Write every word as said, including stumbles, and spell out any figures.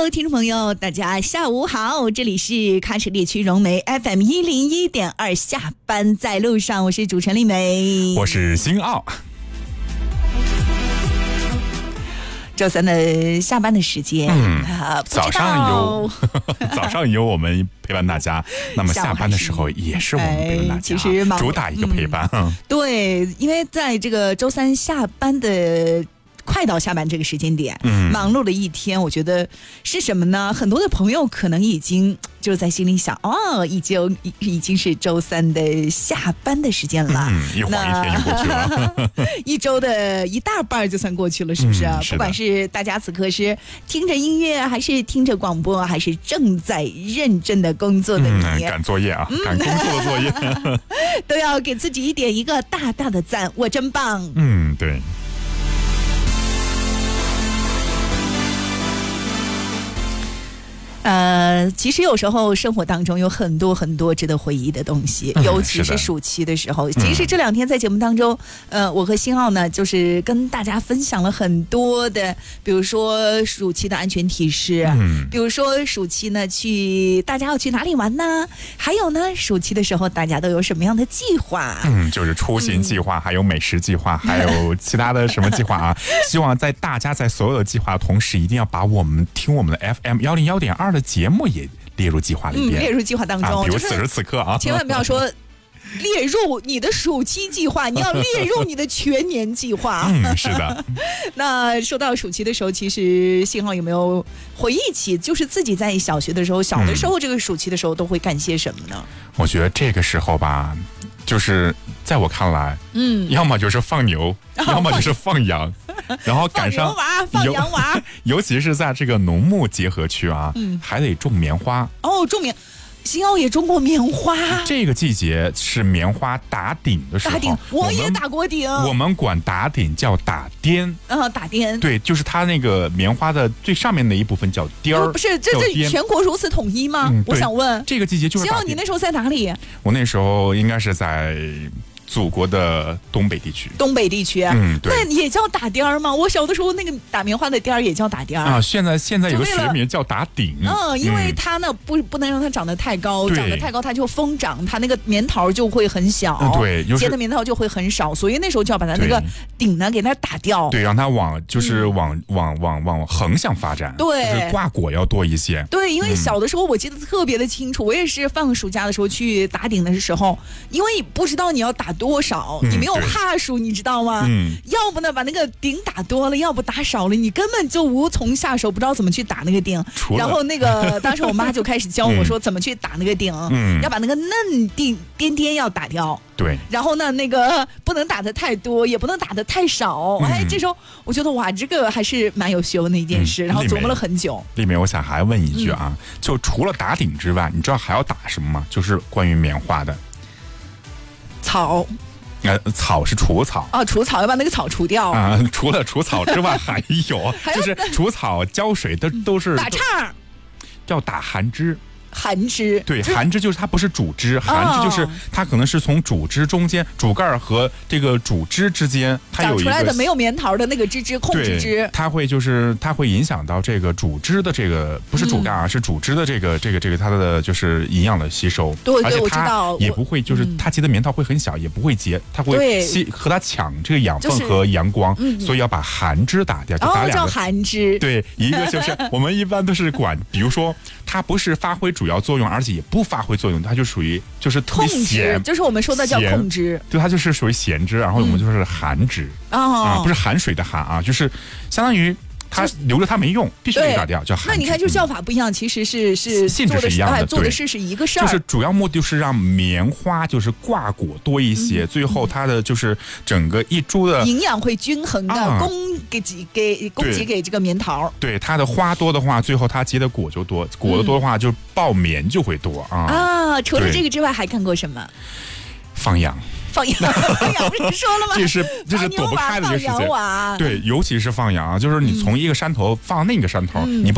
Hello， 听众朋友，大家下午好，这里是喀什地区融媒 F M 一零一点二，下班在路上，我是主持人丽梅， 我是新奥。 周三的下班的时间， 嗯， 啊、 早上有早上有我们陪伴大家，那么下班的时候也是我们陪伴大家， 其实主打一个陪伴、嗯。 对，因为在这个周三下班的。快到下班这个时间点，嗯，忙碌了一天，我觉得是什么呢？很多的朋友可能已经就在心里想，哦，已经已经是周三的下班的时间了， 嗯，一晃一天就过去了， 一周的一大半就算过去了，是不是？ 嗯、是不管是大家此刻是听着音乐，还是听着广播，还是正在认真的工作的你， 嗯、赶作业啊，嗯、赶工作的作业， 都要给自己一点一个大大的赞，我真棒。 嗯，对。 呃，其实有时候生活当中有很多很多值得回忆的东西， 嗯、 尤其是暑期的时候。其实这两天在节目当中，呃，我和新奥呢，就是跟大家分享了很多的，比如说暑期的安全提示，嗯，比如说暑期呢去大家要去哪里玩呢？还有呢，暑期的时候大家都有什么样的计划？ 嗯，就是出行计划，嗯、还有美食计划，还有其他的什么计划啊？希望在大家在所有的计划的同时，一定要把我们听我们的 F M 一零一点二的节目也列入计划里边， 嗯，列入计划当中。 啊、比如此时此刻啊， 就是、千万不要说列入你的暑期计划，你要列入你的全年计划。 嗯，是的。 那说到暑期的时候，其实信号有没有回忆起，就是自己在小学的时候，小的时候这个暑期的时候都会干些什么呢？ 我觉得这个时候吧，就是在我看来，嗯，要么就是放牛，哦、要么就是放羊。然后赶上放牛娃、放羊娃， 尤其是在这个农牧结合区啊，嗯，还得种棉花。 哦，种棉，新奥也种过棉花。 这个季节是棉花打顶的时候， 打顶，我也打过顶。 我们管打顶叫打颠。 嗯，打颠。 对，就是它那个棉花的最上面的一部分叫颠儿。 不是，这这全国如此统一吗？嗯、我想问， 这个季节就是打颠。 新奥，你那时候在哪里？ 我那时候应该是在祖国的东北地区， 东北地区， 嗯，对， 那也叫打颠儿吗？我小的时候那个打棉花的颠儿也叫打颠儿啊。现在现在有个学名叫打顶， 嗯，因为它呢不不能让它长得太高，长得太高它就疯长，它那个棉桃就会很小， 嗯、对，就是、 结的棉桃就会很少，所以那时候就要把它那个顶呢给它打掉， 对，让它往就是往、嗯、往往往横向发展， 对， 就是挂果要多一些。 对，因为小的时候我记得特别的清楚，嗯、我也是放暑假的时候去打顶的时候，因为不知道你要打多少。嗯，你没有哈数，你知道吗？嗯，要不呢把那个顶打多了，要不打少了，你根本就无从下手，不知道怎么去打那个顶。然后那个当时我妈就开始教我说怎么去打那个顶，嗯，要把那个嫩顶颠颠要打掉。 对。 然后呢，那个不能打得太多，也不能打得太少。嗯、哎，这时候我觉得哇，这个还是蛮有学问的一件事。嗯、然后琢磨了很久。 丽梅，我想还问一句啊，嗯、就除了打顶之外，你知道还要打什么吗？就是关于棉花的草。 呃，草是除草啊，除草要把那个草除掉啊。除了除草之外，还有就是除草、浇水都都是打杈， 叫打寒枝。 寒枝， 对，寒枝就是它不是主枝，寒枝就是它可能是从主枝中间、主干和这个主枝之间，它有一个长出来的没有棉桃的那个枝枝空枝枝， 它会就是它会影响到这个主枝的这个不是主干啊，嗯、是主枝的这个这个这个它的就是营养的吸收。 对对，我知道， 也不会就是它结的棉桃会很小，也不会结，它会吸和它抢这个养分和阳光， 嗯、 所以要把寒枝打掉，就打两个。 哦，叫寒枝。 对，一个就是我们一般都是管，比如说它不是发挥主要作用，而且也不发挥作用，它就属于就是特别闲， 就是我们说的叫控枝， 对，它就是属于闲枝，然后我们就是寒枝、嗯、啊，不是寒水的寒啊，就是相当于它留着它没用，必须得打掉，叫寒枝。 那你看，就叫法不一样，其实是是性质是一样的， 做的事是一个事儿， 就是主要目的就是让棉花就是挂果多一些，嗯、最后它的就是整个一株的营养会均衡的、啊、供给给供给给这个棉桃。 对，它的花多的话，最后它结的果就多，果的多的话，就爆棉就会多啊。 啊，除了这个之外，还干过什么？ 放羊。 放羊，放羊不是说了吗？ 这是这是躲不开的一个事情。对，尤其是放羊，就是你从一个山头放到另一个山头，嗯、你。